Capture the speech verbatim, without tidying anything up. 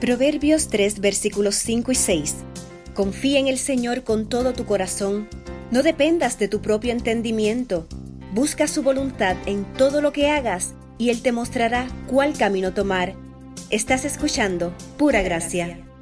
Proverbios tres, versículos cinco y seis. Confía en el Señor con todo tu corazón. No dependas de tu propio entendimiento. Busca su voluntad en todo lo que hagas y Él te mostrará cuál camino tomar. Estás escuchando Pura Gracia.